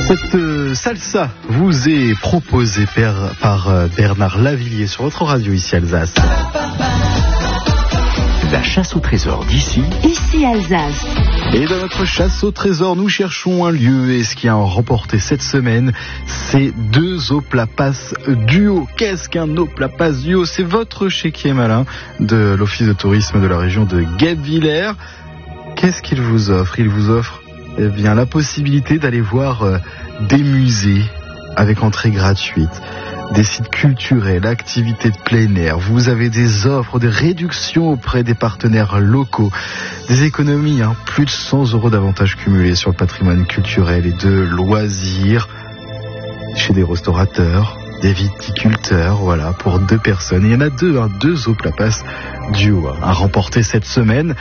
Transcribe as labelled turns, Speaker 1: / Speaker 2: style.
Speaker 1: Cette salsa vous est proposée par Bernard Lavillier sur votre radio ici Alsace.
Speaker 2: La chasse au trésor d'ici.
Speaker 3: Ici Alsace.
Speaker 1: Et dans notre chasse au trésor, nous cherchons un lieu. Et ce qui a remporté cette semaine, c'est 2 Oplapas duo. Qu'est-ce qu'un Oplapas duo? C'est votre chéquier malin de l'office de tourisme de la région de Guebwiller. Qu'est-ce qu'il vous offre? Il vous offre bien la possibilité d'aller voir des musées avec entrée gratuite, des sites culturels, activités de plein air. Vous avez des offres, des réductions auprès des partenaires locaux, des économies, plus de 100 € d'avantages cumulés sur le patrimoine culturel et de loisirs chez des restaurateurs, des viticulteurs, voilà, pour 2 personnes. Il y en a 2 Oplapas duo à remporter cette semaine.